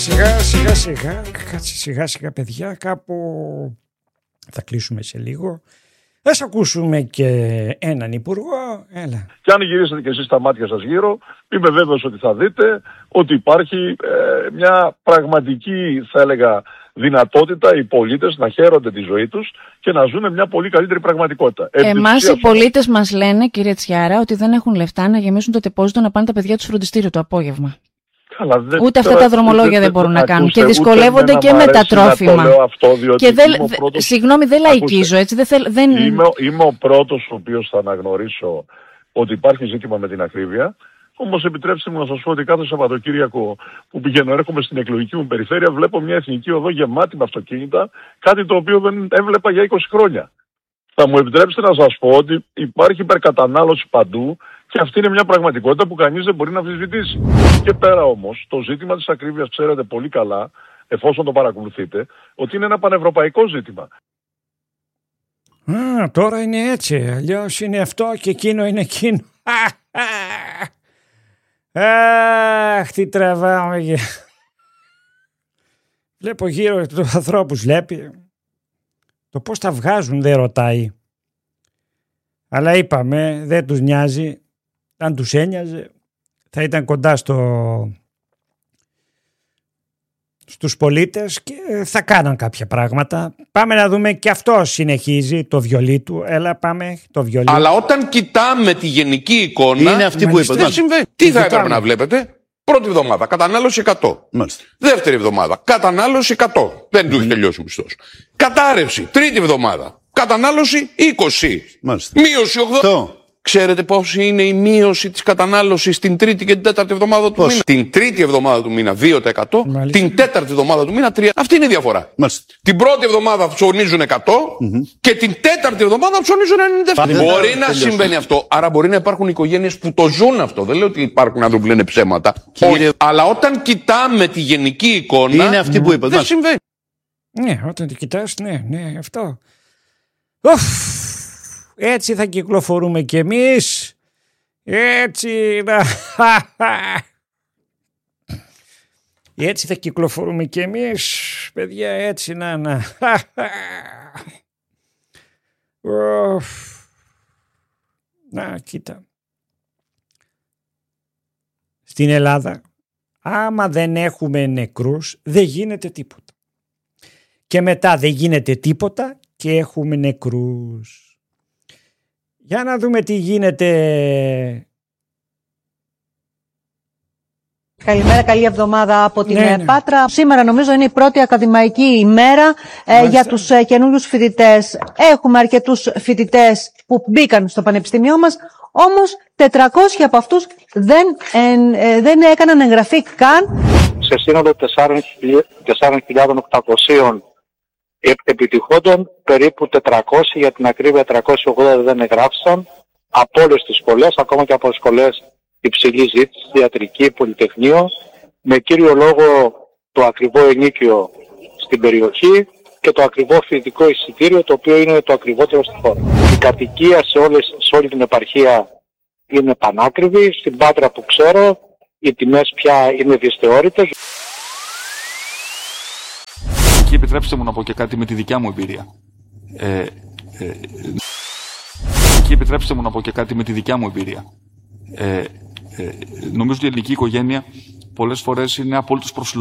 Σιγά σιγά παιδιά, κάπου θα κλείσουμε σε λίγο. Ας ακούσουμε και έναν υπουργό. Έλα. Και αν γυρίσετε και εσείς τα μάτια σας γύρω, είμαι βέβαιος ότι θα δείτε ότι υπάρχει μια πραγματική, θα έλεγα, δυνατότητα οι πολίτες να χαίρονται τη ζωή τους και να ζουν μια πολύ καλύτερη πραγματικότητα. Εμάς οι πολίτες μας λένε, κύριε Τσιάρα, ότι δεν έχουν λεφτά να γεμίσουν το τεπόζιτο να πάνε τα παιδιά τους φροντιστήριο το απόγευμα. Καλά, ούτε αυτά τα δρομολόγια δεν μπορούν να κάνουν. Και δυσκολεύονται και με τα τρόφιμα. Και συγγνώμη, δεν λαϊκίζω, έτσι. Είμαι ο πρώτος ο οποίος θα αναγνωρίσω ότι υπάρχει ζήτημα με την ακρίβεια. Όμως επιτρέψτε μου να σας πω ότι κάθε Σαββατοκύριακο που πηγαίνω, έρχομαι στην εκλογική μου περιφέρεια, βλέπω μια εθνική οδό γεμάτη με αυτοκίνητα, κάτι το οποίο δεν έβλεπα για 20 χρόνια. Θα μου επιτρέψετε να σας πω ότι υπάρχει υπερκατανάλωση παντού και αυτή είναι μια πραγματικότητα που κανείς δεν μπορεί να αμφισβητήσει. Και πέρα όμως, το ζήτημα της ακρίβειας ξέρετε πολύ καλά, εφόσον το παρακολουθείτε, ότι είναι ένα πανευρωπαϊκό ζήτημα. Τώρα είναι έτσι, αλλιώς είναι αυτό και εκείνο είναι εκείνο. Αχ, τι τραβάμε. Βλέπω γύρω τους ανθρώπους, βλέπει. Το πώς τα βγάζουν δεν ρωτάει. Αλλά είπαμε, δεν τους νοιάζει. Αν τους ένοιαζε, θα ήταν κοντά στους πολίτες και θα κάναν κάποια πράγματα. Πάμε να δούμε, και αυτό συνεχίζει το βιολί του. Έλα, πάμε το βιολί. Αλλά όταν κοιτάμε τη γενική εικόνα, είναι αυτή που είπα. Δεν συμβαίνει. Τι θα έπρεπε να βλέπετε? Πρώτη εβδομάδα, κατανάλωση 100. Μάλιστα. Δεύτερη εβδομάδα, κατανάλωση 100. Δεν του έχει τελειώσει ο μισθός. Κατάρρευση, τρίτη εβδομάδα, κατανάλωση 20. Μάλιστα. Μείωση 80. Ξέρετε πώς είναι η μείωση της κατανάλωσης την τρίτη και την τέταρτη εβδομάδα του μήνα? Την τρίτη εβδομάδα του μήνα 2%, την τέταρτη εβδομάδα του μήνα 3%. Αυτή είναι η διαφορά. Μάλιστα. Την πρώτη εβδομάδα ψωνίζουν 100 και την τέταρτη εβδομάδα ψωνίζουν 97. Μπορεί να συμβαίνει αυτό. Άρα μπορεί να υπάρχουν οικογένειες που το ζουν αυτό. Δεν λέω ότι υπάρχουν άνθρωποι που λένε ψέματα. Όχι. Αλλά όταν κοιτάμε τη γενική εικόνα, είναι αυτή που είπα. Δεν συμβαίνει. Ναι, όταν τη κοιτάς, ναι, αυτό. Έτσι θα κυκλοφορούμε κι εμείς. Έτσι έτσι θα κυκλοφορούμε κι εμείς, παιδιά, έτσι να. Να, κοίτα. Στην Ελλάδα, άμα δεν έχουμε νεκρούς, δεν γίνεται τίποτα. Και μετά δεν γίνεται τίποτα και έχουμε νεκρούς. Για να δούμε τι γίνεται. Καλημέρα, καλή εβδομάδα από την Πάτρα. Σήμερα νομίζω είναι η πρώτη ακαδημαϊκή ημέρα για τους καινούριους φοιτητές. Έχουμε αρκετούς φοιτητές που μπήκαν στο πανεπιστήμιό μας, όμως 400 από αυτούς δεν έκαναν εγγραφή καν. Σε σύνολο 4.800 επιτυχόντων, περίπου 400, για την ακρίβεια 380 δεν εγγράφησαν από όλες τις σχολές, ακόμα και από σχολές υψηλής ζήτησης, ιατρική, πολυτεχνείο, με κύριο λόγο το ακριβό ενίκιο στην περιοχή και το ακριβό φοιτητικό εισιτήριο, το οποίο είναι το ακριβότερο στη χώρα. Η κατοικία σε όλη την επαρχία είναι πανάκριβη. Στην Πάτρα που ξέρω, οι τιμές πια είναι δυσθεώρητες. Και επιτρέψτε μου να πω και κάτι με τη δικιά μου εμπειρία. Νομίζω ότι η ελληνική οικογένεια πολλές φορές είναι απόλυτος προσφυλισμός.